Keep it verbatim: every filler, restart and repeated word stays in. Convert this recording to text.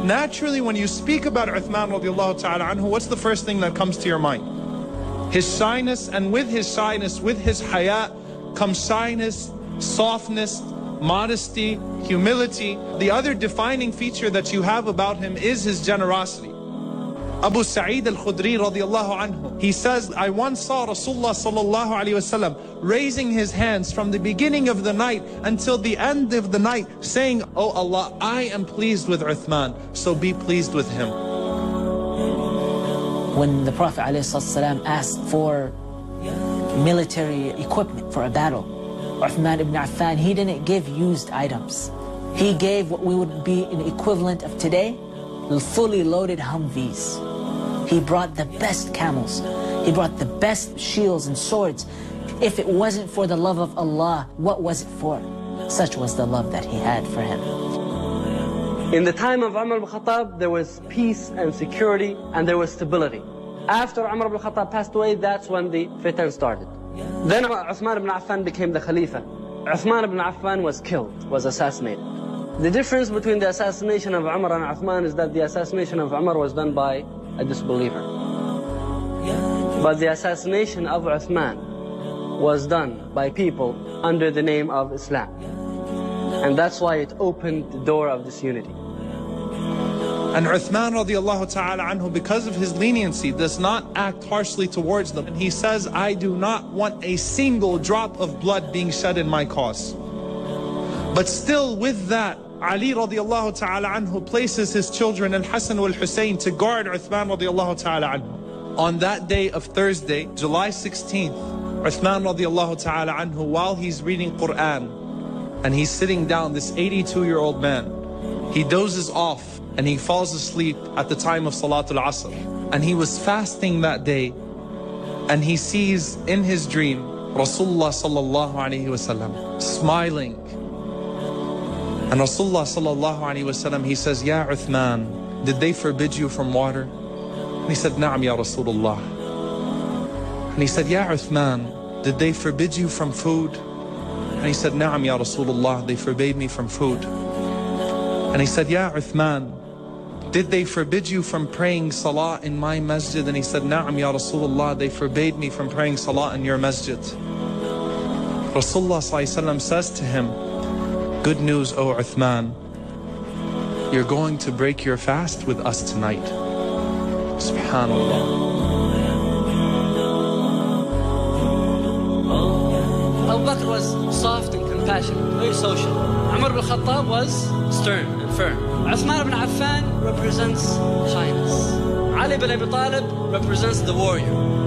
Naturally, when you speak about Uthman radiallahu ta'ala anhu, what's the first thing that comes to your mind? His shyness, and with his shyness, with his haya, comes shyness, softness, modesty, humility. The other defining feature that you have about him is his generosity. Abu Sa'id al-Khudri radiallahu anhu, he says, I once saw Rasulullah sallallahu alayhi wasallam raising his hands from the beginning of the night until the end of the night, saying, Oh Allah, I am pleased with Uthman, so be pleased with him. When the Prophet ﷺ asked for military equipment for a battle, Uthman ibn Affan, he didn't give used items. He gave what we would be an equivalent of today, fully loaded Humvees. He brought the best camels. He brought the best shields and swords. If it wasn't for the love of Allah, what was it for? Such was the love that he had for him. In the time of Umar ibn Khattab, there was peace and security and there was stability. After Umar ibn Khattab passed away, that's when the fitan started. Then Uthman ibn Affan became the Khalifa. Uthman ibn Affan was killed, was assassinated. The difference between the assassination of Umar and Uthman is that the assassination of Umar was done by a disbeliever. But the assassination of Uthman was done by people under the name of Islam. And that's why it opened the door of disunity. And Uthman radiallahu ta'ala anhu, because of his leniency, does not act harshly towards them. And he says, I do not want a single drop of blood being shed in my cause. But still with that, Ali radiallahu ta'ala anhu places his children Al-Hasan wal-Hussein to guard Uthman radiallahu ta'ala anhu. On that day of Thursday, July sixteenth, Uthman radiallahu ta'ala anhu, while he's reading Quran, and he's sitting down, this eighty-two-year-old man, he dozes off and he falls asleep at the time of Salatul Asr. And he was fasting that day, and he sees in his dream Rasulullah sallallahu alayhi wasallam smiling. And Rasulullah sallallahu alayhi wasallam, he says, Ya Uthman, did they forbid you from water? And he said, Na'am ya Rasulullah. And he said, Ya Uthman, did they forbid you from food? And he said, Na'am ya Rasulullah, they forbade me from food. And he said, Ya Uthman, did they forbid you from praying salah in my masjid? And he said, Na'am ya Rasulullah, they forbade me from praying salah in your masjid. Rasulullah sallallahu alayhi wasallam says to him, good news, O Uthman, you're going to break your fast with us tonight. Subhanallah. Abu Bakr was soft and compassionate, very social. Umar ibn Khattab was stern and firm. Uthman ibn Affan represents shyness. Ali ibn Abi Talib represents the warrior.